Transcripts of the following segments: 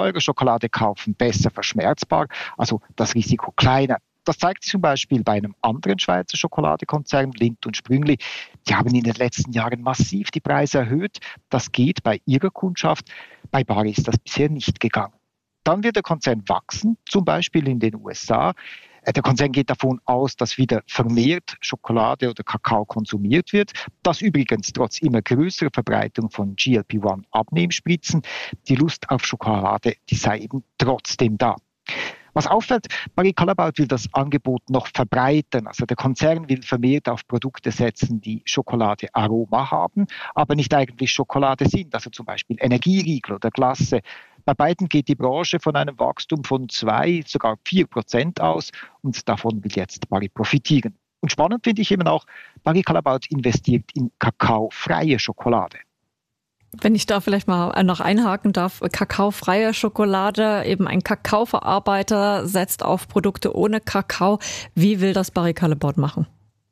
teure Schokolade kaufen, besser verschmerzbar, also das Risiko kleiner. Das zeigt sich zum Beispiel bei einem anderen Schweizer Schokoladekonzern, Lindt und Sprüngli. Die haben in den letzten Jahren massiv die Preise erhöht. Das geht bei ihrer Kundschaft. Bei Bari ist das bisher nicht gegangen. Dann wird der Konzern wachsen, zum Beispiel in den USA. Der Konzern geht davon aus, dass wieder vermehrt Schokolade oder Kakao konsumiert wird. Das übrigens trotz immer größerer Verbreitung von GLP-1-Abnehmspritzen. Die Lust auf Schokolade, die sei eben trotzdem da. Was auffällt, Barry Callebaut will das Angebot noch verbreitern. Also der Konzern will vermehrt auf Produkte setzen, die Schokoladearoma haben, aber nicht eigentlich Schokolade sind. Also zum Beispiel Energieriegel oder Glasse. Bei beiden geht die Branche von einem Wachstum von 2, sogar 4% aus und davon will jetzt Barry profitieren. Und spannend finde ich eben auch, Barry Callebaut investiert in kakaofreie Schokolade. Wenn ich da vielleicht mal noch einhaken darf, kakaofreie Schokolade, eben ein Kakaoverarbeiter setzt auf Produkte ohne Kakao. Wie will das Barry Callebaut machen?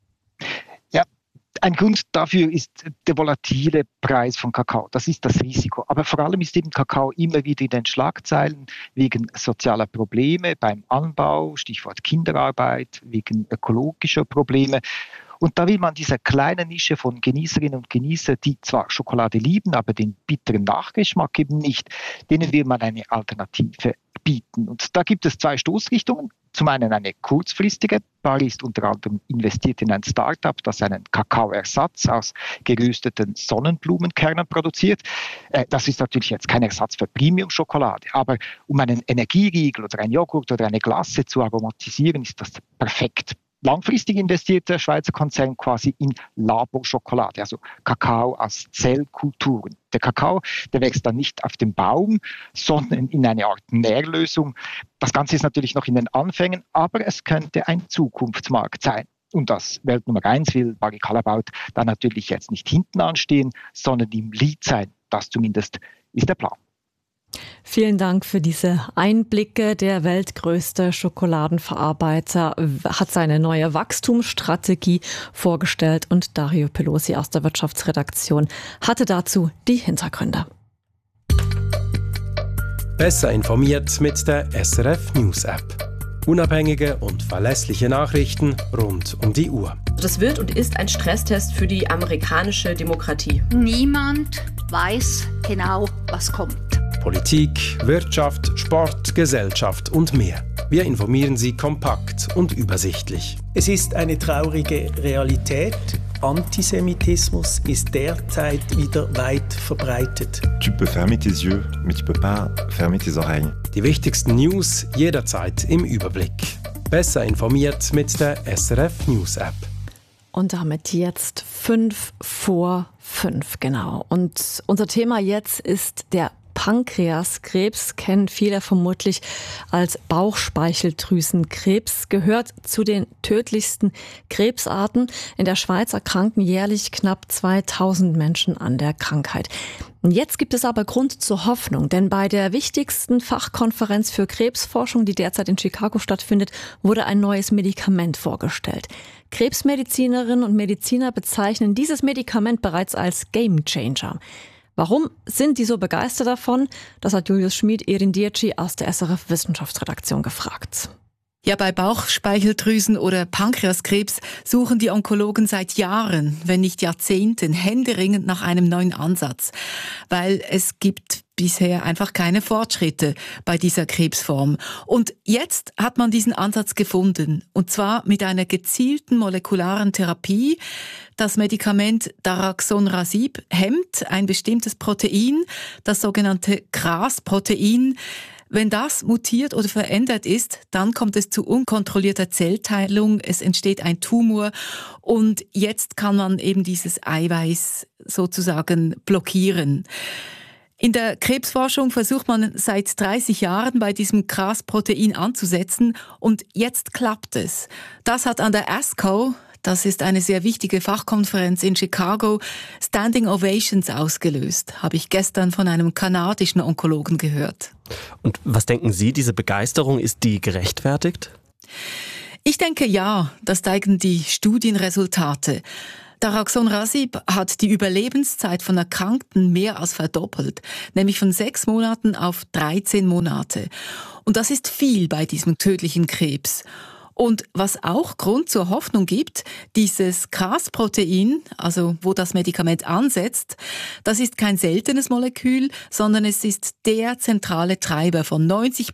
Ja, ein Grund dafür ist der volatile Preis von Kakao. Das ist das Risiko. Aber vor allem ist eben Kakao immer wieder in den Schlagzeilen wegen sozialer Probleme beim Anbau, Stichwort Kinderarbeit, wegen ökologischer Probleme. Und da will man dieser kleinen Nische von Genießerinnen und Genießern, die zwar Schokolade lieben, aber den bitteren Nachgeschmack eben nicht, denen will man eine Alternative bieten. Und da gibt es 2 Stoßrichtungen. Zum einen eine kurzfristige. Barry ist unter anderem investiert in ein Start-up, das einen Kakaoersatz aus gerösteten Sonnenblumenkernen produziert. Das ist natürlich jetzt kein Ersatz für Premium-Schokolade, aber um einen Energieriegel oder einen Joghurt oder eine Glasse zu aromatisieren, ist das perfekt. Langfristig investiert der Schweizer Konzern quasi in Laborschokolade, also Kakao aus Zellkulturen. Der Kakao, der wächst dann nicht auf dem Baum, sondern in eine Art Nährlösung. Das Ganze ist natürlich noch in den Anfängen, aber es könnte ein Zukunftsmarkt sein. Und das Welt Nummer 1 will Barry Callebaut dann natürlich jetzt nicht hinten anstehen, sondern im Lead sein. Das zumindest ist der Plan. Vielen Dank für diese Einblicke. Der weltgrößte Schokoladenverarbeiter hat seine neue Wachstumsstrategie vorgestellt und Dario Pelosi aus der Wirtschaftsredaktion hatte dazu die Hintergründe. Besser informiert mit der SRF News App. Unabhängige und verlässliche Nachrichten rund um die Uhr. Das wird und ist ein Stresstest für die amerikanische Demokratie. Niemand weiß genau, was kommt. Politik, Wirtschaft, Sport, Gesellschaft und mehr. Wir informieren Sie kompakt und übersichtlich. Es ist eine traurige Realität. Antisemitismus ist derzeit wieder weit verbreitet. Tu peux fermer tes yeux, mais tu peux pas fermer tes oreilles. Die wichtigsten News jederzeit im Überblick. Besser informiert mit der SRF News App. Und damit jetzt 5 vor 5, genau. Und unser Thema jetzt ist der Pankreaskrebs, kennen viele vermutlich als Bauchspeicheldrüsenkrebs, gehört zu den tödlichsten Krebsarten. In der Schweiz erkranken jährlich knapp 2000 Menschen an der Krankheit. Jetzt gibt es aber Grund zur Hoffnung, denn bei der wichtigsten Fachkonferenz für Krebsforschung, die derzeit in Chicago stattfindet, wurde ein neues Medikament vorgestellt. Krebsmedizinerinnen und Mediziner bezeichnen dieses Medikament bereits als Gamechanger. Warum sind die so begeistert davon? Das hat Julius Schmid, Erin Dietschi aus der SRF Wissenschaftsredaktion gefragt. Ja, bei Bauchspeicheldrüsen- oder Pankreaskrebs suchen die Onkologen seit Jahren, wenn nicht Jahrzehnten, händeringend nach einem neuen Ansatz. Weil es gibt bisher einfach keine Fortschritte bei dieser Krebsform. Und jetzt hat man diesen Ansatz gefunden. Und zwar mit einer gezielten molekularen Therapie. Das Medikament Daraxonrasib hemmt ein bestimmtes Protein, das sogenannte KRAS-Protein. Wenn das mutiert oder verändert ist, dann kommt es zu unkontrollierter Zellteilung, es entsteht ein Tumor und jetzt kann man eben dieses Eiweiß sozusagen blockieren. In der Krebsforschung versucht man seit 30 Jahren bei diesem KRAS-Protein anzusetzen und jetzt klappt es. Das hat an der ASCO, das ist eine sehr wichtige Fachkonferenz in Chicago, Standing Ovations ausgelöst, habe ich gestern von einem kanadischen Onkologen gehört. Und was denken Sie, diese Begeisterung, ist die gerechtfertigt? Ich denke ja, das zeigen die Studienresultate. Daraxon Rasib hat die Überlebenszeit von Erkrankten mehr als verdoppelt, nämlich von 6 Monaten auf 13 Monate. Und das ist viel bei diesem tödlichen Krebs. Und was auch Grund zur Hoffnung gibt, dieses Cas-Protein, also wo das Medikament ansetzt, das ist kein seltenes Molekül, sondern es ist der zentrale Treiber von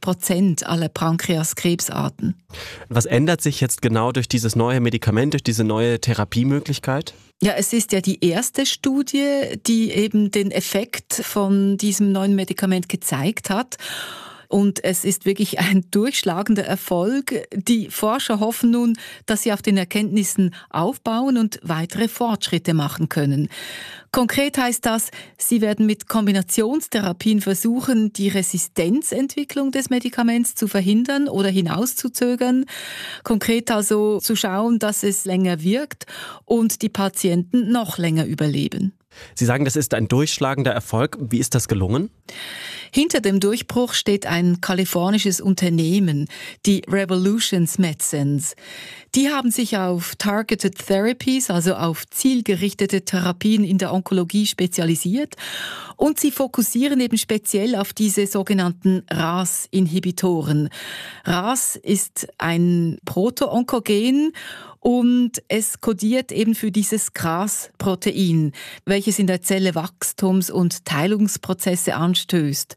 90% aller Pankreaskrebsarten. Was ändert sich jetzt genau durch dieses neue Medikament, durch diese neue Therapiemöglichkeit? Ja, es ist ja die erste Studie, die eben den Effekt von diesem neuen Medikament gezeigt hat. Und es ist wirklich ein durchschlagender Erfolg. Die Forscher hoffen nun, dass sie auf den Erkenntnissen aufbauen und weitere Fortschritte machen können. Konkret heißt das, sie werden mit Kombinationstherapien versuchen, die Resistenzentwicklung des Medikaments zu verhindern oder hinauszuzögern. Konkret also zu schauen, dass es länger wirkt und die Patienten noch länger überleben. Sie sagen, das ist ein durchschlagender Erfolg. Wie ist das gelungen? Hinter dem Durchbruch steht ein kalifornisches Unternehmen, die Revolutions Medicines. Die haben sich auf Targeted Therapies, also auf zielgerichtete Therapien in der Onkologie spezialisiert und sie fokussieren eben speziell auf diese sogenannten RAS-Inhibitoren. RAS ist ein Proto-Onkogen und es kodiert eben für dieses Cas-Protein, welches in der Zelle Wachstums- und Teilungsprozesse anstößt.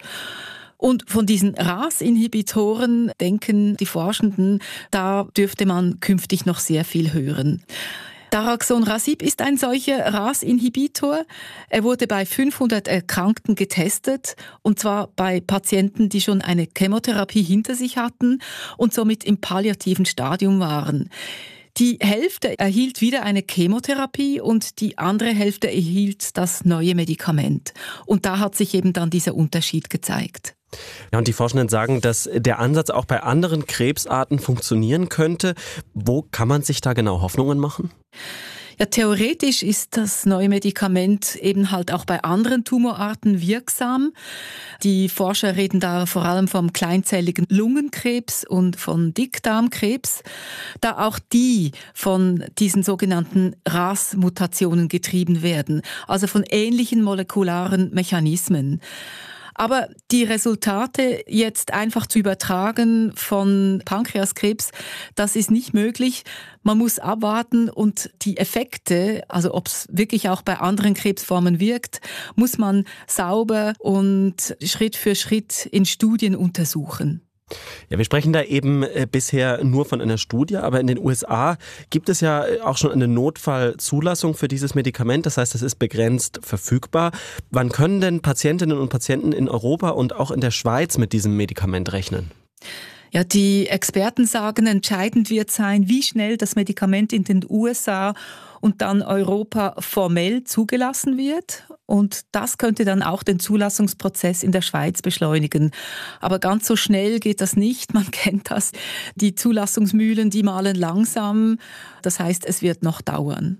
Und von diesen RAS-Inhibitoren denken die Forschenden, da dürfte man künftig noch sehr viel hören. Daraxon Rasib ist ein solcher RAS-Inhibitor. Er wurde bei 500 Erkrankten getestet, und zwar bei Patienten, die schon eine Chemotherapie hinter sich hatten und somit im palliativen Stadium waren. Die Hälfte erhielt wieder eine Chemotherapie und die andere Hälfte erhielt das neue Medikament. Und da hat sich eben dann dieser Unterschied gezeigt. Ja, und die Forschenden sagen, dass der Ansatz auch bei anderen Krebsarten funktionieren könnte. Wo kann man sich da genau Hoffnungen machen? Ja, theoretisch ist das neue Medikament eben halt auch bei anderen Tumorarten wirksam. Die Forscher reden da vor allem vom kleinzelligen Lungenkrebs und von Dickdarmkrebs, da auch die von diesen sogenannten RAS-Mutationen getrieben werden, also von ähnlichen molekularen Mechanismen. Aber die Resultate jetzt einfach zu übertragen von Pankreaskrebs, das ist nicht möglich. Man muss abwarten und die Effekte, also ob es wirklich auch bei anderen Krebsformen wirkt, muss man sauber und Schritt für Schritt in Studien untersuchen. Ja, wir sprechen da eben bisher nur von einer Studie, aber in den USA gibt es ja auch schon eine Notfallzulassung für dieses Medikament. Das heißt, es ist begrenzt verfügbar. Wann können denn Patientinnen und Patienten in Europa und auch in der Schweiz mit diesem Medikament rechnen? Ja, die Experten sagen, entscheidend wird sein, wie schnell das Medikament in den USA und dann Europa formell zugelassen wird. Und das könnte dann auch den Zulassungsprozess in der Schweiz beschleunigen. Aber ganz so schnell geht das nicht. Man kennt das. Die Zulassungsmühlen, die mahlen langsam. Das heißt, es wird noch dauern.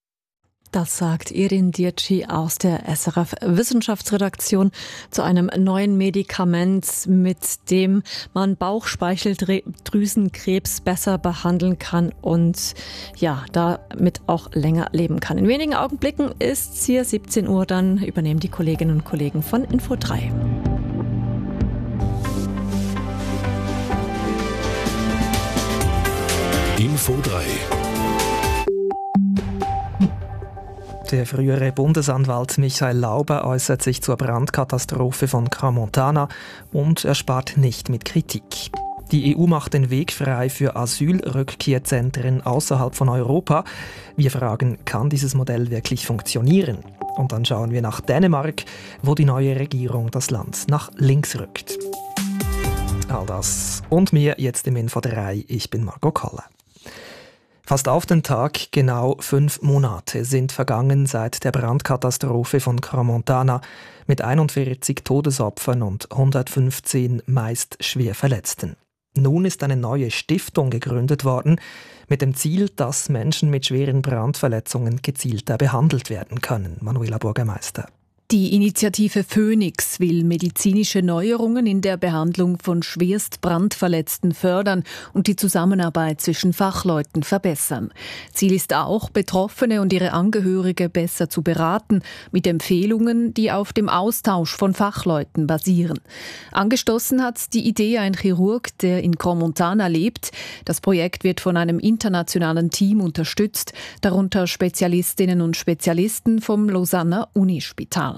Das sagt Irin Dietschi aus der SRF Wissenschaftsredaktion zu einem neuen Medikament, mit dem man Bauchspeicheldrüsenkrebs besser behandeln kann und ja, damit auch länger leben kann. In wenigen Augenblicken ist es hier 17 Uhr, dann übernehmen die Kolleginnen und Kollegen von Info 3. Info 3. Der frühere Bundesanwalt Michael Lauber äußert sich zur Brandkatastrophe von Crans-Montana und er spart nicht mit Kritik. Die EU macht den Weg frei für Asylrückkehrzentren außerhalb von Europa. Wir fragen, kann dieses Modell wirklich funktionieren? Und dann schauen wir nach Dänemark, wo die neue Regierung das Land nach links rückt. All das und mehr jetzt im Info 3. Ich bin Margot Koller. Fast auf den Tag genau 5 Monate sind vergangen seit der Brandkatastrophe von Crans-Montana mit 41 Todesopfern und 115 meist schwer Verletzten. Nun ist eine neue Stiftung gegründet worden mit dem Ziel, dass Menschen mit schweren Brandverletzungen gezielter behandelt werden können. Manuela Bürgermeister. Die Initiative Phoenix will medizinische Neuerungen in der Behandlung von schwerst Brandverletzten fördern und die Zusammenarbeit zwischen Fachleuten verbessern. Ziel ist auch, Betroffene und ihre Angehörige besser zu beraten, mit Empfehlungen, die auf dem Austausch von Fachleuten basieren. Angestoßen hat die Idee ein Chirurg, der in Crans-Montana lebt. Das Projekt wird von einem internationalen Team unterstützt, darunter Spezialistinnen und Spezialisten vom Lausanner Unispital.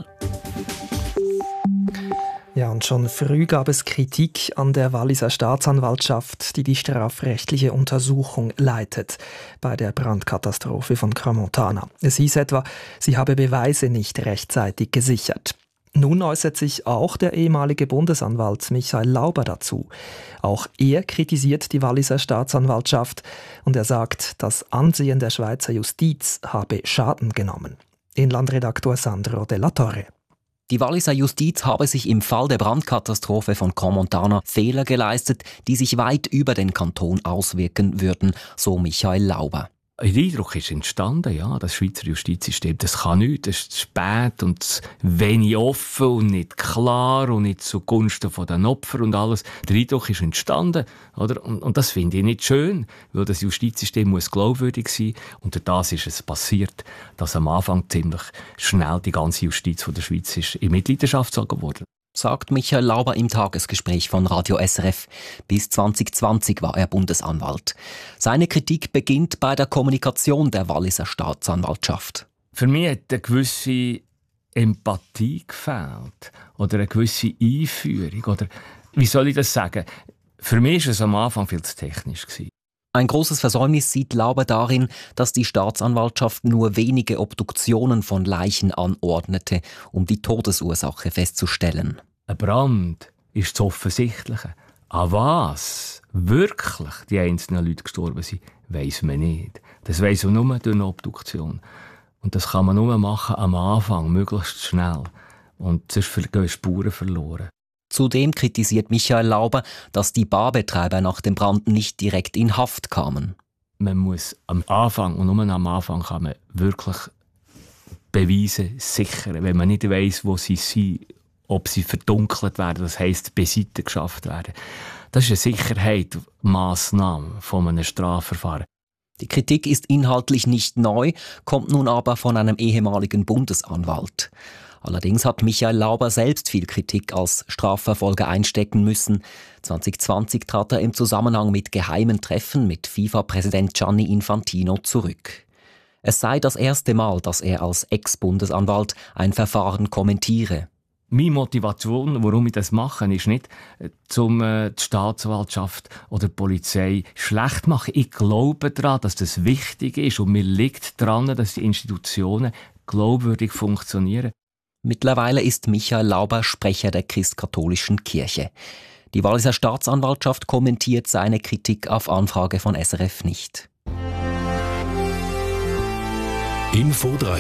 Ja, und schon früh gab es Kritik an der Walliser Staatsanwaltschaft, die strafrechtliche Untersuchung leitet bei der Brandkatastrophe von Crans-Montana. Es hieß etwa, sie habe Beweise nicht rechtzeitig gesichert. Nun äußert sich auch der ehemalige Bundesanwalt Michael Lauber dazu. Auch er kritisiert die Walliser Staatsanwaltschaft und er sagt, das Ansehen der Schweizer Justiz habe Schaden genommen. Inlandredaktor Sandro Della Torre. Die Walliser Justiz habe sich im Fall der Brandkatastrophe von Crans-Montana Fehler geleistet, die sich weit über den Kanton auswirken würden, so Michael Lauber. Ein Eindruck ist entstanden, ja, das Schweizer Justizsystem, das kann nichts, das ist zu spät und wenig offen und nicht klar und nicht zugunsten der Opfer und alles. Der Eindruck ist entstanden, oder? Und das finde ich nicht schön, weil das Justizsystem muss glaubwürdig sein und durch das ist es passiert, dass am Anfang ziemlich schnell die ganze Justiz von der Schweiz ist in Mitleidenschaft gezogen wurde. Sagt Michael Lauber im Tagesgespräch von Radio SRF. Bis 2020 war er Bundesanwalt. Seine Kritik beginnt bei der Kommunikation der Walliser Staatsanwaltschaft. Für mich hat eine gewisse Empathie gefehlt oder eine gewisse Einführung. Oder wie soll ich das sagen? Für mich war es am Anfang viel zu technisch. Ein großes Versäumnis sieht Lauber darin, dass die Staatsanwaltschaft nur wenige Obduktionen von Leichen anordnete, um die Todesursache festzustellen. Ein Brand ist das Offensichtliche. An was wirklich die einzelnen Leute gestorben sind, weiss man nicht. Das weiss man nur durch eine Obduktion. Und das kann man nur machen am Anfang, möglichst schnell. Und sonst gehen Spuren verloren. Zudem kritisiert Michael Lauber, dass die Barbetreiber nach dem Brand nicht direkt in Haft kamen. Man muss am Anfang, und nur am Anfang kann man wirklich Beweise sichern, wenn man nicht weiss, wo sie sind, ob sie verdunkelt werden, das heisst, beiseite geschafft werden. Das ist eine Sicherheitsmaßnahme von einem Strafverfahren. Die Kritik ist inhaltlich nicht neu, kommt nun aber von einem ehemaligen Bundesanwalt. Allerdings hat Michael Lauber selbst viel Kritik als Strafverfolger einstecken müssen. 2020 trat er im Zusammenhang mit geheimen Treffen mit FIFA-Präsident Gianni Infantino zurück. Es sei das erste Mal, dass er als Ex-Bundesanwalt ein Verfahren kommentiere. Meine Motivation, warum ich das mache, ist nicht, die Staatsanwaltschaft oder die Polizei schlecht zu machen. Ich glaube daran, dass das wichtig ist und mir liegt daran, dass die Institutionen glaubwürdig funktionieren. Mittlerweile ist Michael Lauber Sprecher der christkatholischen Kirche. Die Walliser Staatsanwaltschaft kommentiert seine Kritik auf Anfrage von SRF nicht. Info 3.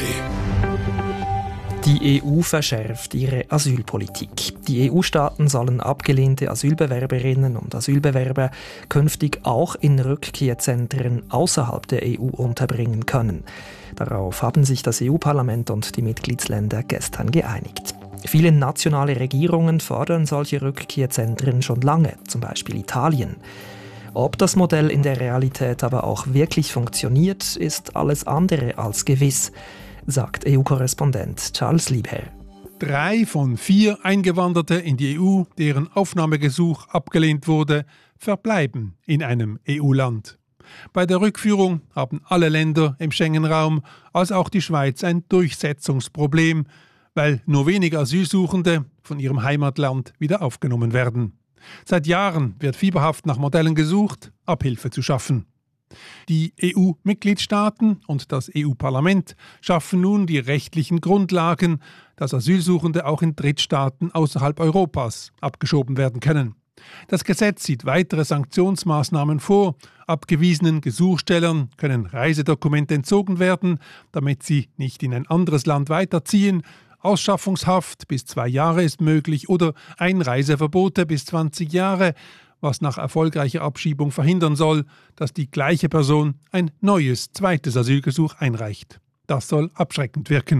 Die EU verschärft ihre Asylpolitik. Die EU-Staaten sollen abgelehnte Asylbewerberinnen und Asylbewerber künftig auch in Rückkehrzentren außerhalb der EU unterbringen können. Darauf haben sich das EU-Parlament und die Mitgliedsländer gestern geeinigt. Viele nationale Regierungen fordern solche Rückkehrzentren schon lange, zum Beispiel Italien. Ob das Modell in der Realität aber auch wirklich funktioniert, ist alles andere als gewiss, sagt EU-Korrespondent Charles Liebherr. 3 von 4 Eingewanderte in die EU, deren Aufnahmegesuch abgelehnt wurde, verbleiben in einem EU-Land. Bei der Rückführung haben alle Länder im Schengen-Raum, als auch die Schweiz, ein Durchsetzungsproblem, weil nur wenige Asylsuchende von ihrem Heimatland wieder aufgenommen werden. Seit Jahren wird fieberhaft nach Modellen gesucht, Abhilfe zu schaffen. Die EU-Mitgliedstaaten und das EU-Parlament schaffen nun die rechtlichen Grundlagen, dass Asylsuchende auch in Drittstaaten außerhalb Europas abgeschoben werden können. Das Gesetz sieht weitere Sanktionsmaßnahmen vor. Abgewiesenen Gesuchstellern können Reisedokumente entzogen werden, damit sie nicht in ein anderes Land weiterziehen. Ausschaffungshaft bis 2 Jahre ist möglich oder Einreiseverbote bis 20 Jahre, was nach erfolgreicher Abschiebung verhindern soll, dass die gleiche Person ein neues, zweites Asylgesuch einreicht. Das soll abschreckend wirken.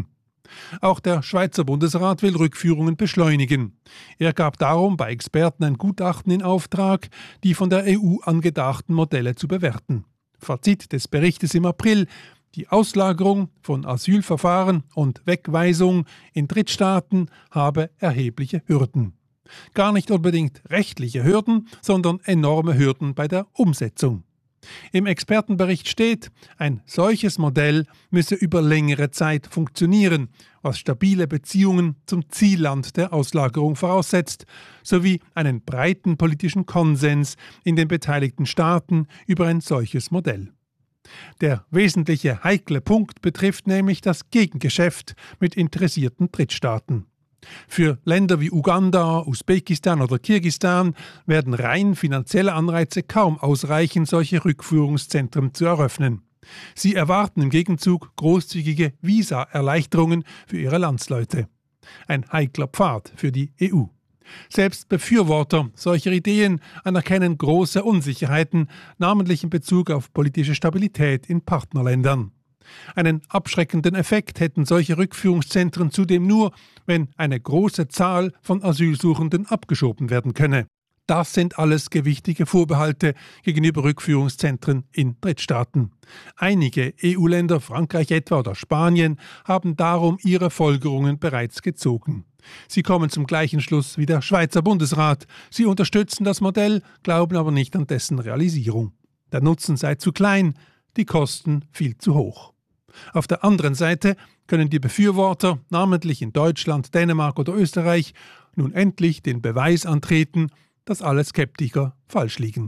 Auch der Schweizer Bundesrat will Rückführungen beschleunigen. Er gab darum bei Experten ein Gutachten in Auftrag, die von der EU angedachten Modelle zu bewerten. Fazit des Berichtes im April: Die Auslagerung von Asylverfahren und Wegweisung in Drittstaaten habe erhebliche Hürden. Gar nicht unbedingt rechtliche Hürden, sondern enorme Hürden bei der Umsetzung. Im Expertenbericht steht, ein solches Modell müsse über längere Zeit funktionieren, was stabile Beziehungen zum Zielland der Auslagerung voraussetzt, sowie einen breiten politischen Konsens in den beteiligten Staaten über ein solches Modell. Der wesentliche heikle Punkt betrifft nämlich das Gegengeschäft mit interessierten Drittstaaten. Für Länder wie Uganda, Usbekistan oder Kirgisistan werden rein finanzielle Anreize kaum ausreichen, solche Rückführungszentren zu eröffnen. Sie erwarten im Gegenzug großzügige Visa-Erleichterungen für ihre Landsleute. Ein heikler Pfad für die EU. Selbst Befürworter solcher Ideen anerkennen große Unsicherheiten, namentlich in Bezug auf politische Stabilität in Partnerländern. Einen abschreckenden Effekt hätten solche Rückführungszentren zudem nur, wenn eine große Zahl von Asylsuchenden abgeschoben werden könne. Das sind alles gewichtige Vorbehalte gegenüber Rückführungszentren in Drittstaaten. Einige EU-Länder, Frankreich etwa oder Spanien, haben darum ihre Folgerungen bereits gezogen. Sie kommen zum gleichen Schluss wie der Schweizer Bundesrat. Sie unterstützen das Modell, glauben aber nicht an dessen Realisierung. Der Nutzen sei zu klein, die Kosten viel zu hoch. Auf der anderen Seite können die Befürworter, namentlich in Deutschland, Dänemark oder Österreich, nun endlich den Beweis antreten, dass alle Skeptiker falsch liegen.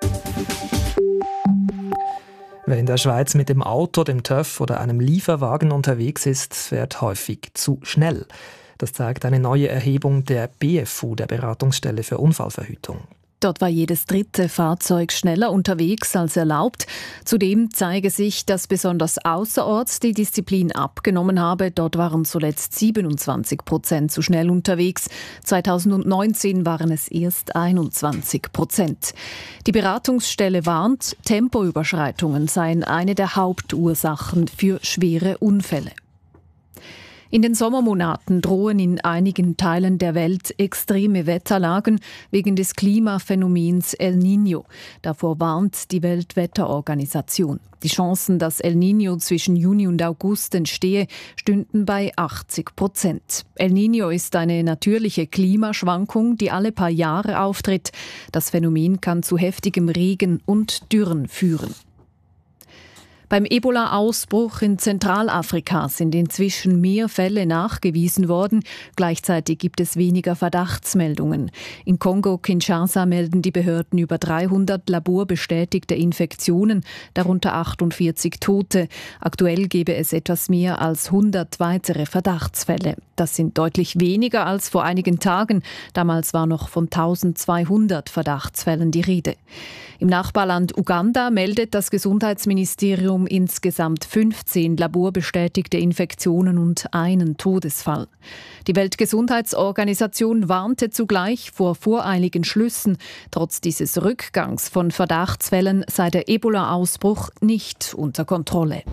Wer in der Schweiz mit dem Auto, dem TÜV oder einem Lieferwagen unterwegs ist, fährt häufig zu schnell. Das zeigt eine neue Erhebung der BFU, der Beratungsstelle für Unfallverhütung. Dort war jedes dritte Fahrzeug schneller unterwegs als erlaubt. Zudem zeige sich, dass besonders außerorts die Disziplin abgenommen habe. Dort waren zuletzt 27% zu schnell unterwegs. 2019 waren es erst 21%. Die Beratungsstelle warnt, Tempoüberschreitungen seien eine der Hauptursachen für schwere Unfälle. In den Sommermonaten drohen in einigen Teilen der Welt extreme Wetterlagen wegen des Klimaphänomens El Niño. Davor warnt die Weltwetterorganisation. Die Chancen, dass El Niño zwischen Juni und August entstehe, stünden bei 80%. El Niño ist eine natürliche Klimaschwankung, die alle paar Jahre auftritt. Das Phänomen kann zu heftigem Regen und Dürren führen. Beim Ebola-Ausbruch in Zentralafrika sind inzwischen mehr Fälle nachgewiesen worden. Gleichzeitig gibt es weniger Verdachtsmeldungen. In Kongo-Kinshasa melden die Behörden über 300 laborbestätigte Infektionen, darunter 48 Tote. Aktuell gebe es etwas mehr als 100 weitere Verdachtsfälle. Das sind deutlich weniger als vor einigen Tagen. Damals war noch von 1200 Verdachtsfällen die Rede. Im Nachbarland Uganda meldet das Gesundheitsministerium insgesamt 15 laborbestätigte Infektionen und einen Todesfall. Die Weltgesundheitsorganisation warnte zugleich vor voreiligen Schlüssen. Trotz dieses Rückgangs von Verdachtsfällen sei der Ebola-Ausbruch nicht unter Kontrolle.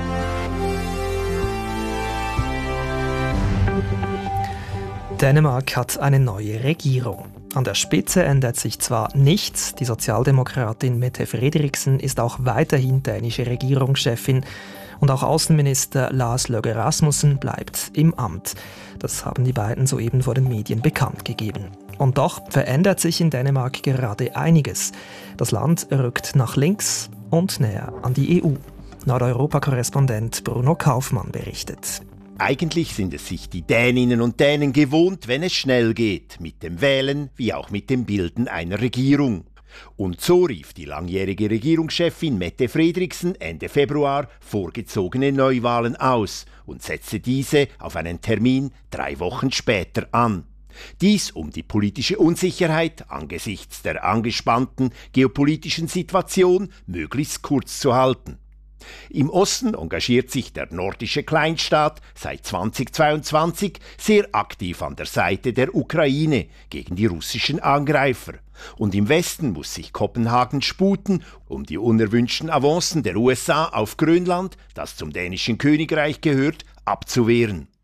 Dänemark hat eine neue Regierung. An der Spitze ändert sich zwar nichts, die Sozialdemokratin Mette Frederiksen ist auch weiterhin dänische Regierungschefin und auch Außenminister Lars Løkke Rasmussen bleibt im Amt. Das haben die beiden soeben vor den Medien bekannt gegeben. Und doch verändert sich in Dänemark gerade einiges. Das Land rückt nach links und näher an die EU. Nordeuropa-Korrespondent Bruno Kaufmann berichtet. Eigentlich sind es sich die Däninnen und Dänen gewohnt, wenn es schnell geht, mit dem Wählen wie auch mit dem Bilden einer Regierung. Und so rief die langjährige Regierungschefin Mette Frederiksen Ende Februar vorgezogene Neuwahlen aus und setzte diese auf einen Termin 3 Wochen später an. Dies, um die politische Unsicherheit angesichts der angespannten geopolitischen Situation möglichst kurz zu halten. Im Osten engagiert sich der nordische Kleinstaat seit 2022 sehr aktiv an der Seite der Ukraine gegen die russischen Angreifer. Und im Westen muss sich Kopenhagen sputen, um die unerwünschten Avancen der USA auf Grönland, das zum dänischen Königreich gehört, abzuwehren.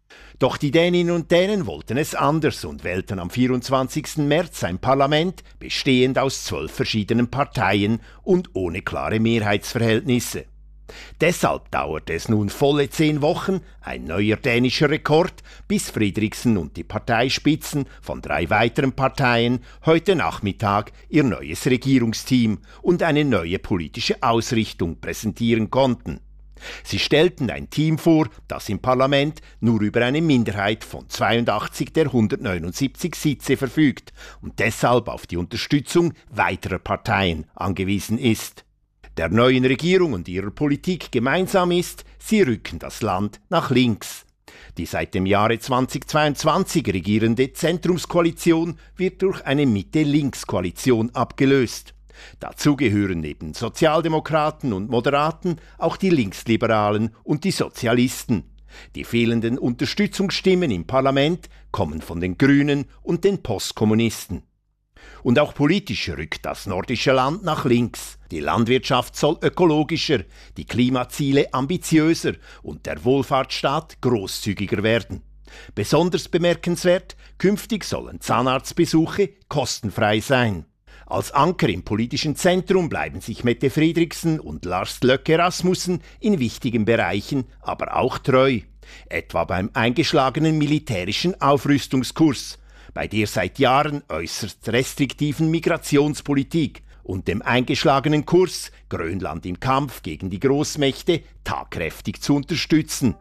Doch die Däninnen und Dänen wollten es anders und wählten am 24. März ein Parlament, bestehend aus 12 verschiedenen Parteien und ohne klare Mehrheitsverhältnisse. Deshalb dauerte es nun volle 10 Wochen, ein neuer dänischer Rekord, bis Fredriksen und die Parteispitzen von 3 weiteren Parteien heute Nachmittag ihr neues Regierungsteam und eine neue politische Ausrichtung präsentieren konnten. Sie stellten ein Team vor, das im Parlament nur über eine Minderheit von 82 der 179 Sitze verfügt und deshalb auf die Unterstützung weiterer Parteien angewiesen ist. Der neuen Regierung und ihrer Politik gemeinsam ist, sie rücken das Land nach links. Die seit dem Jahre 2022 regierende Zentrumskoalition wird durch eine Mitte-Links-Koalition abgelöst. Dazu gehören neben Sozialdemokraten und Moderaten auch die Linksliberalen und die Sozialisten. Die fehlenden Unterstützungsstimmen im Parlament kommen von den Grünen und den Postkommunisten. Und auch politisch rückt das nordische Land nach links. Die Landwirtschaft soll ökologischer, die Klimaziele ambitiöser und der Wohlfahrtsstaat großzügiger werden. Besonders bemerkenswert, künftig sollen Zahnarztbesuche kostenfrei sein. Als Anker im politischen Zentrum bleiben sich Mette Fredriksen und Lars Løkke Rasmussen in wichtigen Bereichen aber auch treu. Etwa beim eingeschlagenen militärischen Aufrüstungskurs, bei der seit Jahren äußerst restriktiven Migrationspolitik und dem eingeschlagenen Kurs, Grönland im Kampf gegen die Großmächte tatkräftig zu unterstützen.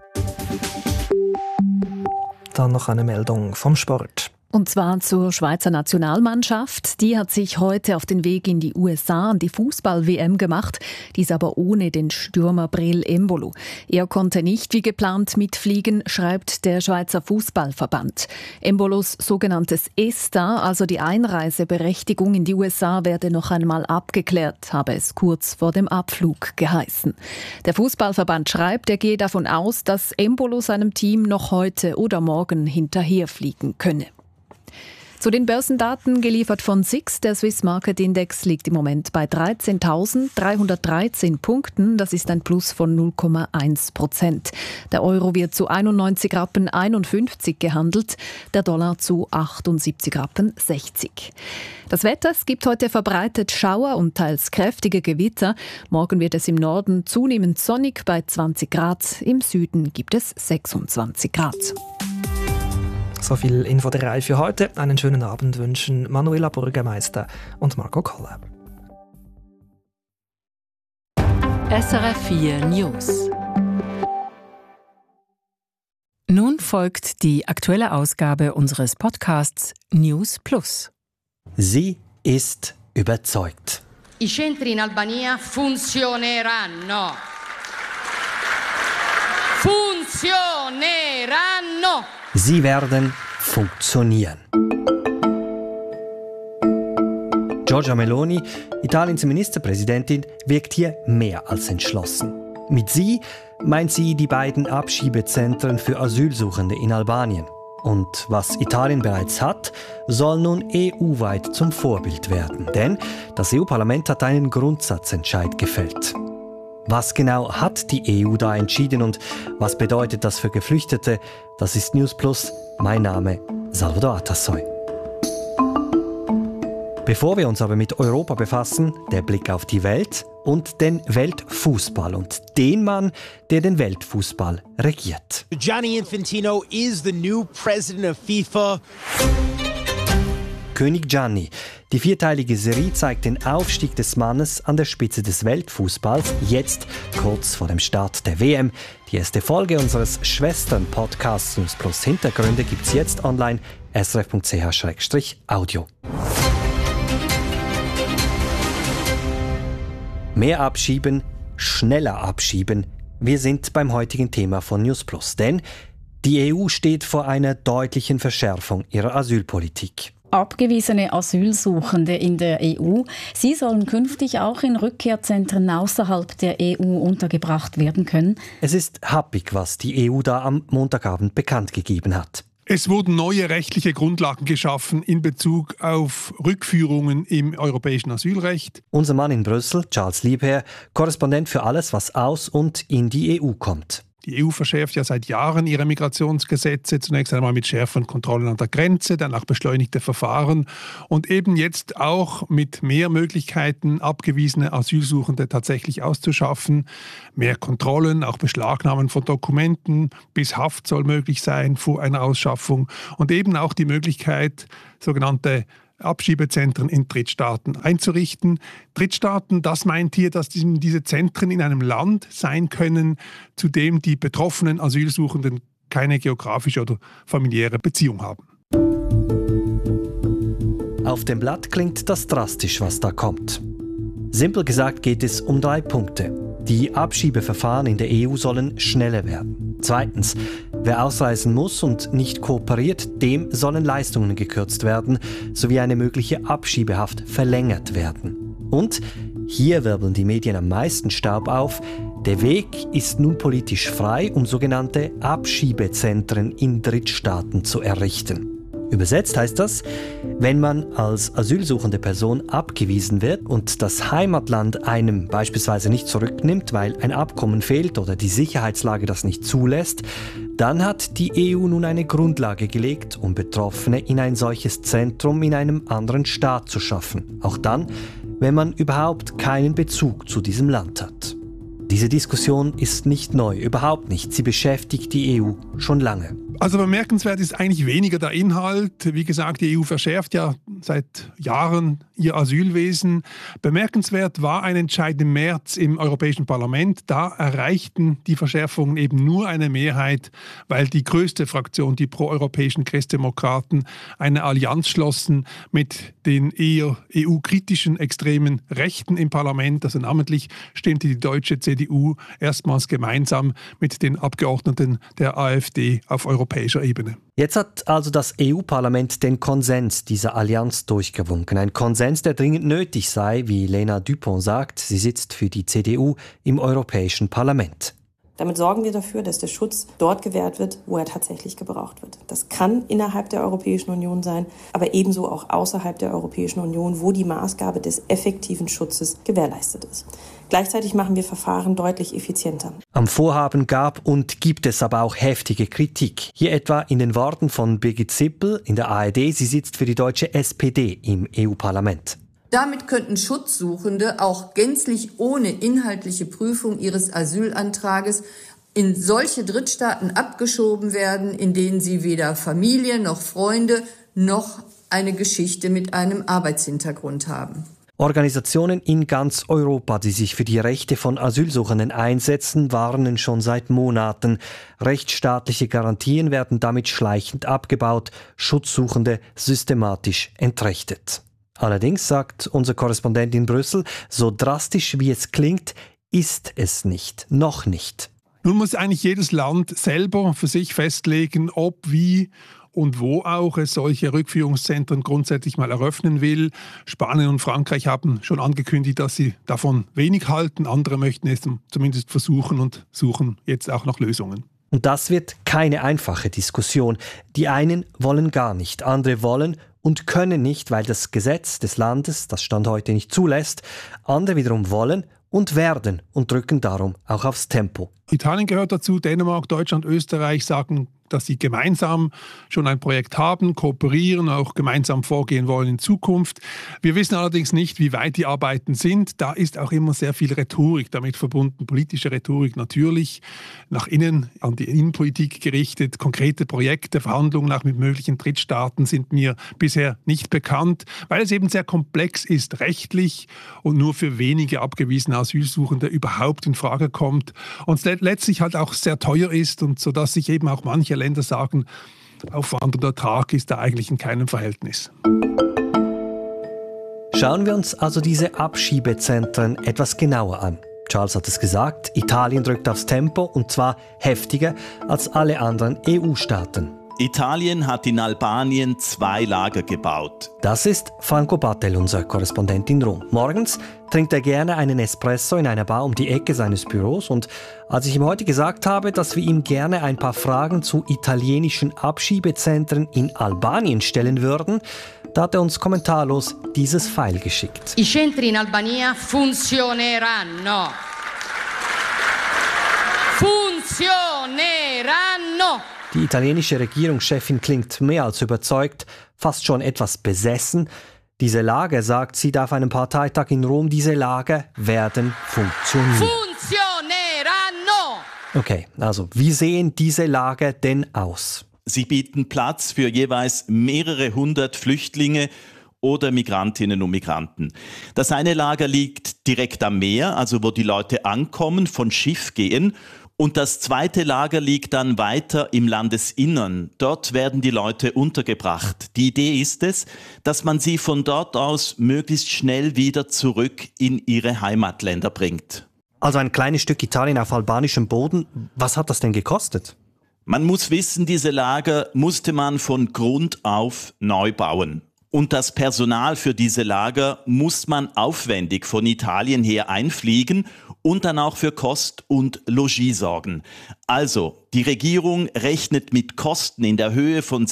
Dann noch eine Meldung vom Sport. Und zwar zur Schweizer Nationalmannschaft. Die hat sich heute auf den Weg in die USA an die Fußball-WM gemacht. Dies aber ohne den Stürmer Breel Embolo. Er konnte nicht wie geplant mitfliegen, schreibt der Schweizer Fußballverband. Embolos sogenanntes ESTA, also die Einreiseberechtigung in die USA, werde noch einmal abgeklärt, habe es kurz vor dem Abflug geheißen. Der Fußballverband schreibt, er gehe davon aus, dass Embolo seinem Team noch heute oder morgen hinterherfliegen könne. Zu den Börsendaten geliefert von SIX. Der Swiss Market Index liegt im Moment bei 13.313 Punkten. Das ist ein Plus von 0,1%. Der Euro wird zu 91,51 Rappen gehandelt, der Dollar zu 78,60 Rappen. Das Wetter, es gibt heute verbreitet Schauer und teils kräftige Gewitter. Morgen wird es im Norden zunehmend sonnig bei 20 Grad. Im Süden gibt es 26 Grad. So viel Info der Reihe für heute. Einen schönen Abend wünschen Manuela Bürgermeister und Marco Koller. SRF 4 News. Nun folgt die aktuelle Ausgabe unseres Podcasts News Plus. Sie ist überzeugt. I centri in Albania funzioneranno. Funzioneranno. Sie werden funktionieren. Giorgia Meloni, Italiens Ministerpräsidentin, wirkt hier mehr als entschlossen. Mit sie meint sie die beiden Abschiebezentren für Asylsuchende in Albanien. Und was Italien bereits hat, soll nun EU-weit zum Vorbild werden. Denn das EU-Parlament hat einen Grundsatzentscheid gefällt. Was genau hat die EU da entschieden und was bedeutet das für Geflüchtete? Das ist News Plus. Mein Name Salvador Atassoy. Bevor wir uns aber mit Europa befassen, der Blick auf die Welt und den Weltfußball und den Mann, der den Weltfußball regiert. Gianni Infantino is the new president of FIFA. König Gianni. Die vierteilige Serie zeigt den Aufstieg des Mannes an der Spitze des Weltfußballs, jetzt kurz vor dem Start der WM. Die erste Folge unseres Schwestern-Podcasts News Plus Hintergründe gibt's jetzt online, srf.ch/audio. Mehr abschieben, schneller abschieben. Wir sind beim heutigen Thema von News Plus, denn die EU steht vor einer deutlichen Verschärfung ihrer Asylpolitik. Abgewiesene Asylsuchende in der EU, sie sollen künftig auch in Rückkehrzentren außerhalb der EU untergebracht werden können. Es ist happig, was die EU da am Montagabend bekannt gegeben hat. Es wurden neue rechtliche Grundlagen geschaffen in Bezug auf Rückführungen im europäischen Asylrecht. Unser Mann in Brüssel, Charles Liebherr, Korrespondent für alles, was aus und in die EU kommt. Die EU verschärft ja seit Jahren ihre Migrationsgesetze, zunächst einmal mit schärferen Kontrollen an der Grenze, dann auch beschleunigte Verfahren und eben jetzt auch mit mehr Möglichkeiten, abgewiesene Asylsuchende tatsächlich auszuschaffen. Mehr Kontrollen, auch Beschlagnahmen von Dokumenten, bis Haft soll möglich sein vor einer Ausschaffung und eben auch die Möglichkeit, sogenannte Abschiebezentren in Drittstaaten einzurichten. Drittstaaten, das meint hier, dass diese Zentren in einem Land sein können, zu dem die betroffenen Asylsuchenden keine geografische oder familiäre Beziehung haben. Auf dem Blatt klingt das drastisch, was da kommt. Simpel gesagt geht es um 3 Punkte. Die Abschiebeverfahren in der EU sollen schneller werden. Zweitens, wer ausreisen muss und nicht kooperiert, dem sollen Leistungen gekürzt werden, sowie eine mögliche Abschiebehaft verlängert werden. Und, hier wirbeln die Medien am meisten Staub auf, der Weg ist nun politisch frei, um sogenannte Abschiebezentren in Drittstaaten zu errichten. Übersetzt heißt das, wenn man als asylsuchende Person abgewiesen wird und das Heimatland einem beispielsweise nicht zurücknimmt, weil ein Abkommen fehlt oder die Sicherheitslage das nicht zulässt, dann hat die EU nun eine Grundlage gelegt, um Betroffene in ein solches Zentrum in einem anderen Staat zu schaffen. Auch dann, wenn man überhaupt keinen Bezug zu diesem Land hat. Diese Diskussion ist nicht neu, überhaupt nicht. Sie beschäftigt die EU schon lange. Also bemerkenswert ist eigentlich weniger der Inhalt. Wie gesagt, die EU verschärft ja seit Jahren ihr Asylwesen. Bemerkenswert war ein Entscheid im März im Europäischen Parlament. Da erreichten die Verschärfungen eben nur eine Mehrheit, weil die größte Fraktion, die proeuropäischen Christdemokraten, eine Allianz schlossen mit den eher EU-kritischen extremen Rechten im Parlament. Also namentlich stimmte die deutsche CDU erstmals gemeinsam mit den Abgeordneten der AfD auf europäischer Ebene. Jetzt hat also das EU-Parlament den Konsens dieser Allianz durchgewunken. Ein Konsens, der dringend nötig sei, wie Lena Dupont sagt. Sie sitzt für die CDU im Europäischen Parlament. Damit sorgen wir dafür, dass der Schutz dort gewährt wird, wo er tatsächlich gebraucht wird. Das kann innerhalb der Europäischen Union sein, aber ebenso auch außerhalb der Europäischen Union, wo die Maßgabe des effektiven Schutzes gewährleistet ist. Gleichzeitig machen wir Verfahren deutlich effizienter. Am Vorhaben gab und gibt es aber auch heftige Kritik. Hier etwa in den Worten von Birgit Sippel in der ARD. Sie sitzt für die deutsche SPD im EU-Parlament. Damit könnten Schutzsuchende auch gänzlich ohne inhaltliche Prüfung ihres Asylantrages in solche Drittstaaten abgeschoben werden, in denen sie weder Familie noch Freunde noch eine Geschichte mit einem Arbeitshintergrund haben. Organisationen in ganz Europa, die sich für die Rechte von Asylsuchenden einsetzen, warnen schon seit Monaten. Rechtsstaatliche Garantien werden damit schleichend abgebaut, Schutzsuchende systematisch entrechtet. Allerdings, sagt unser Korrespondent in Brüssel, so drastisch wie es klingt, ist es nicht. Noch nicht. Nun muss eigentlich jedes Land selber für sich festlegen, ob, wie und wo auch es solche Rückführungszentren grundsätzlich mal eröffnen will. Spanien und Frankreich haben schon angekündigt, dass sie davon wenig halten. Andere möchten es zumindest versuchen und suchen jetzt auch nach Lösungen. Und das wird keine einfache Diskussion. Die einen wollen gar nicht, andere wollen und können nicht, weil das Gesetz des Landes das Stand heute nicht zulässt. Andere wiederum wollen und werden und drücken darum auch aufs Tempo. Italien gehört dazu, Dänemark, Deutschland, Österreich sagen, dass sie gemeinsam schon ein Projekt haben, kooperieren, auch gemeinsam vorgehen wollen in Zukunft. Wir wissen allerdings nicht, wie weit die Arbeiten sind. Da ist auch immer sehr viel Rhetorik damit verbunden, politische Rhetorik natürlich, nach innen, an die Innenpolitik gerichtet. Konkrete Projekte, Verhandlungen auch mit möglichen Drittstaaten sind mir bisher nicht bekannt, weil es eben sehr komplex ist, rechtlich und nur für wenige abgewiesene Asylsuchende überhaupt in Frage kommt und letztlich halt auch sehr teuer ist und sodass sich eben auch manche Länder sagen, Aufwand und Ertrag ist da eigentlich in keinem Verhältnis. Schauen wir uns also diese Abschiebezentren etwas genauer an. Charles hat es gesagt, Italien drückt aufs Tempo und zwar heftiger als alle anderen EU-Staaten. Italien hat in Albanien 2 Lager gebaut. Das ist Franco Battel, unser Korrespondent in Rom. Morgens trinkt er gerne einen Espresso in einer Bar um die Ecke seines Büros und als ich ihm heute gesagt habe, dass wir ihm gerne ein paar Fragen zu italienischen Abschiebezentren in Albanien stellen würden, da hat er uns kommentarlos dieses File geschickt. I centri in Albania funzioneranno. Funzioneranno. Die italienische Regierungschefin klingt mehr als überzeugt, fast schon etwas besessen. Diese Lager, sagt sie, auf einem Parteitag in Rom, diese Lager werden funktionieren. Okay, also wie sehen diese Lager denn aus? Sie bieten Platz für jeweils mehrere hundert Flüchtlinge oder Migrantinnen und Migranten. Das eine Lager liegt direkt am Meer, also wo die Leute ankommen, von Schiff gehen. Und das zweite Lager liegt dann weiter im Landesinnern. Dort werden die Leute untergebracht. Die Idee ist es, dass man sie von dort aus möglichst schnell wieder zurück in ihre Heimatländer bringt. Also ein kleines Stück Italien auf albanischem Boden. Was hat das denn gekostet? Man muss wissen, diese Lager musste man von Grund auf neu bauen. Und das Personal für diese Lager muss man aufwendig von Italien her einfliegen und dann auch für Kost und Logis sorgen. Also, die Regierung rechnet mit Kosten in der Höhe von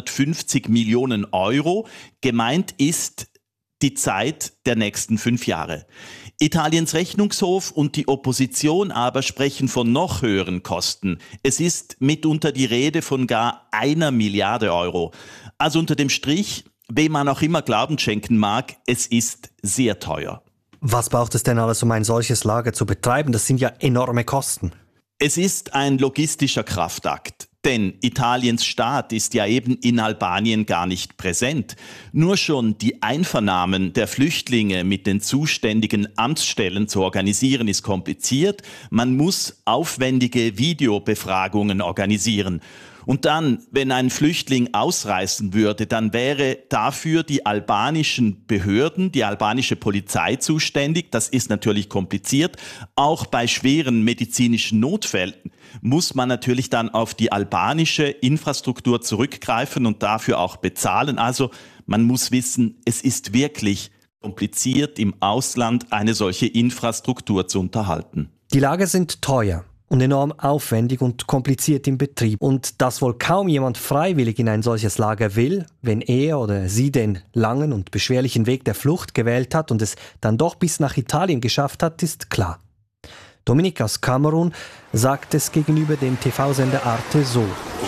650 Millionen Euro. Gemeint ist die Zeit der nächsten 5 Jahre. Italiens Rechnungshof und die Opposition aber sprechen von noch höheren Kosten. Es ist mitunter die Rede von gar 1 Milliarde Euro. Also unter dem Strich, wem man auch immer Glauben schenken mag, es ist sehr teuer. Was braucht es denn alles, um ein solches Lager zu betreiben? Das sind ja enorme Kosten. Es ist ein logistischer Kraftakt. Denn Italiens Staat ist ja eben in Albanien gar nicht präsent. Nur schon die Einvernahmen der Flüchtlinge mit den zuständigen Amtsstellen zu organisieren ist kompliziert. Man muss aufwendige Videobefragungen organisieren. Und dann, wenn ein Flüchtling ausreisen würde, dann wäre dafür die albanischen Behörden, die albanische Polizei zuständig. Das ist natürlich kompliziert. Auch bei schweren medizinischen Notfällen muss man natürlich dann auf die albanische Infrastruktur zurückgreifen und dafür auch bezahlen. Also man muss wissen, es ist wirklich kompliziert, im Ausland eine solche Infrastruktur zu unterhalten. Die Lager sind teuer und enorm aufwendig und kompliziert im Betrieb. Und dass wohl kaum jemand freiwillig in ein solches Lager will, wenn er oder sie den langen und beschwerlichen Weg der Flucht gewählt hat und es dann doch bis nach Italien geschafft hat, ist klar. Dominik aus Kamerun sagt es gegenüber dem TV-Sender Arte so.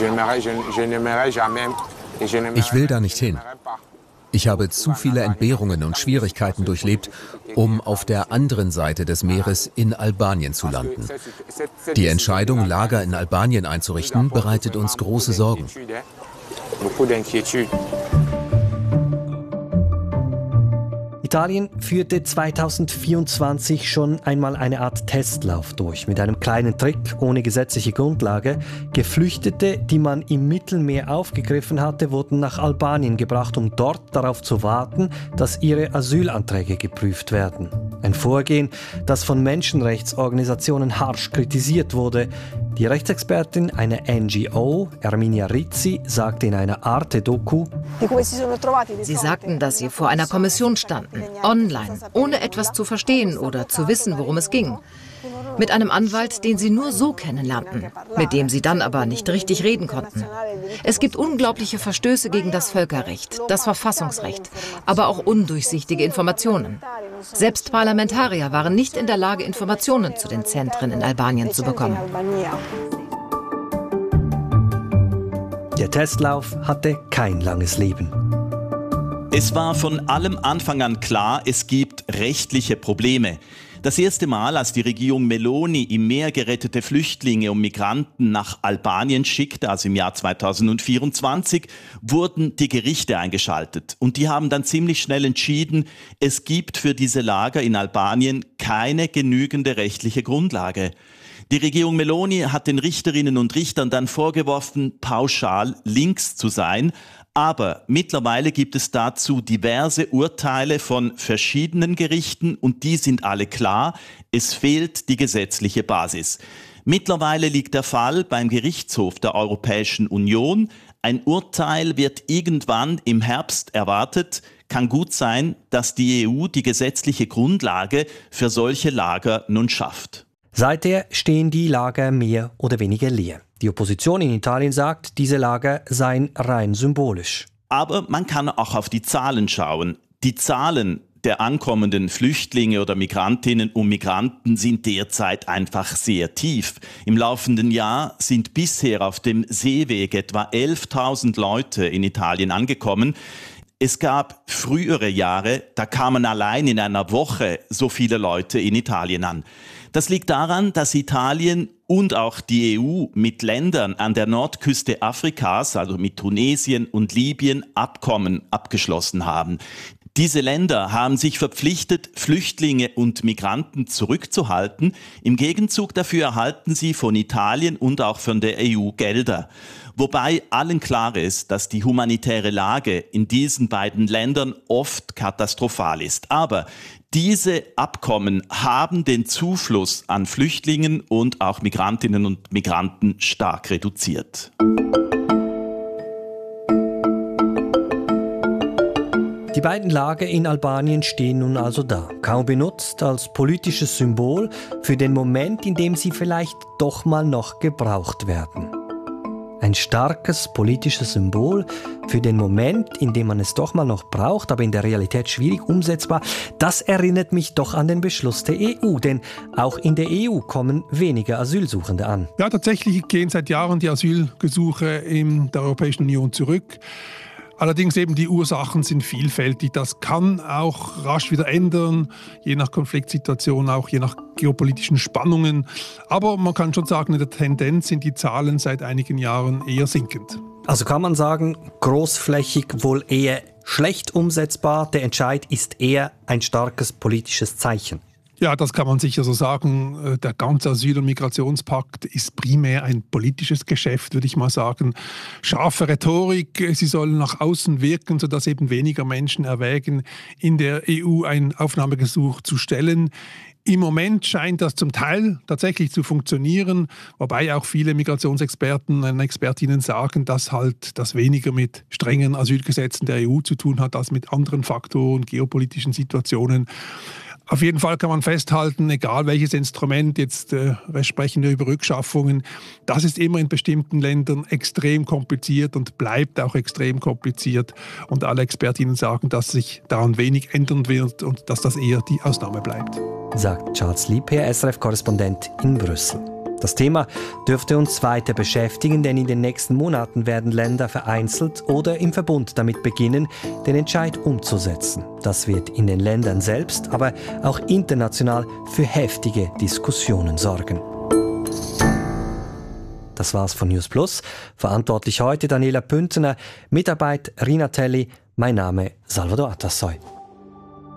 Ich will da nicht hin. Ich habe zu viele Entbehrungen und Schwierigkeiten durchlebt, um auf der anderen Seite des Meeres in Albanien zu landen. Die Entscheidung, Lager in Albanien einzurichten, bereitet uns große Sorgen. Italien führte 2024 schon einmal eine Art Testlauf durch, mit einem kleinen Trick ohne gesetzliche Grundlage. Geflüchtete, die man im Mittelmeer aufgegriffen hatte, wurden nach Albanien gebracht, um dort darauf zu warten, dass ihre Asylanträge geprüft werden. Ein Vorgehen, das von Menschenrechtsorganisationen harsch kritisiert wurde. Die Rechtsexpertin einer NGO, Erminia Rizzi, sagte in einer Arte-Doku: Sie sagten, dass sie vor einer Kommission standen, online, ohne etwas zu verstehen oder zu wissen, worum es ging. Mit einem Anwalt, den sie nur so kennenlernten, mit dem sie dann aber nicht richtig reden konnten. Es gibt unglaubliche Verstöße gegen das Völkerrecht, das Verfassungsrecht, aber auch undurchsichtige Informationen. Selbst Parlamentarier waren nicht in der Lage, Informationen zu den Zentren in Albanien zu bekommen. Der Testlauf hatte kein langes Leben. Es war von allem Anfang an klar, es gibt rechtliche Probleme. Das erste Mal, als die Regierung Meloni im Meer gerettete Flüchtlinge und Migranten nach Albanien schickte, also im Jahr 2024, wurden die Gerichte eingeschaltet. Und die haben dann ziemlich schnell entschieden, es gibt für diese Lager in Albanien keine genügende rechtliche Grundlage. Die Regierung Meloni hat den Richterinnen und Richtern dann vorgeworfen, pauschal links zu sein. Aber mittlerweile gibt es dazu diverse Urteile von verschiedenen Gerichten und die sind alle klar, es fehlt die gesetzliche Basis. Mittlerweile liegt der Fall beim Gerichtshof der Europäischen Union. Ein Urteil wird irgendwann im Herbst erwartet. Kann gut sein, dass die EU die gesetzliche Grundlage für solche Lager nun schafft. Seither stehen die Lager mehr oder weniger leer. Die Opposition in Italien sagt, diese Lager seien rein symbolisch. Aber man kann auch auf die Zahlen schauen. Die Zahlen der ankommenden Flüchtlinge oder Migrantinnen und Migranten sind derzeit einfach sehr tief. Im laufenden Jahr sind bisher auf dem Seeweg etwa 11.000 Leute in Italien angekommen. Es gab frühere Jahre, da kamen allein in einer Woche so viele Leute in Italien an. Das liegt daran, dass Italien und auch die EU mit Ländern an der Nordküste Afrikas, also mit Tunesien und Libyen, Abkommen abgeschlossen haben. Diese Länder haben sich verpflichtet, Flüchtlinge und Migranten zurückzuhalten. Im Gegenzug dafür erhalten sie von Italien und auch von der EU Gelder. Wobei allen klar ist, dass die humanitäre Lage in diesen beiden Ländern oft katastrophal ist. Aber diese Abkommen haben den Zufluss an Flüchtlingen und auch Migrantinnen und Migranten stark reduziert. Die beiden Lager in Albanien stehen nun also da, kaum benutzt als politisches Symbol für den Moment, in dem sie vielleicht doch mal noch gebraucht werden. Ein starkes politisches Symbol für den Moment, in dem man es doch mal noch braucht, aber in der Realität schwierig umsetzbar, das erinnert mich doch an den Beschluss der EU, denn auch in der EU kommen weniger Asylsuchende an. Ja, tatsächlich gehen seit Jahren die Asylgesuche in der Europäischen Union zurück. Allerdings eben die Ursachen sind vielfältig. Das kann auch rasch wieder ändern, je nach Konfliktsituation, auch je nach geopolitischen Spannungen. Aber man kann schon sagen, in der Tendenz sind die Zahlen seit einigen Jahren eher sinkend. Also kann man sagen, großflächig wohl eher schlecht umsetzbar. Der Entscheid ist eher ein starkes politisches Zeichen. Ja, das kann man sicher so sagen. Der ganze Asyl- und Migrationspakt ist primär ein politisches Geschäft, würde ich mal sagen. Scharfe Rhetorik, sie soll nach außen wirken, sodass eben weniger Menschen erwägen, in der EU ein Aufnahmegesuch zu stellen. Im Moment scheint das zum Teil tatsächlich zu funktionieren, wobei auch viele Migrationsexperten und Expertinnen sagen, dass halt das weniger mit strengen Asylgesetzen der EU zu tun hat, als mit anderen Faktoren, geopolitischen Situationen. Auf jeden Fall kann man festhalten, egal welches Instrument, jetzt wir sprechen wir über Rückschaffungen, das ist immer in bestimmten Ländern extrem kompliziert und bleibt auch extrem kompliziert. Und alle Expertinnen sagen, dass sich daran wenig ändern wird und dass das eher die Ausnahme bleibt. Sagt Charles Liebherr, SRF-Korrespondent in Brüssel. Das Thema dürfte uns weiter beschäftigen, denn in den nächsten Monaten werden Länder vereinzelt oder im Verbund damit beginnen, den Entscheid umzusetzen. Das wird in den Ländern selbst, aber auch international für heftige Diskussionen sorgen. Das war's von News Plus. Verantwortlich heute Daniela Püntener, Mitarbeit Rina Telli, mein Name Salvador Atassoy.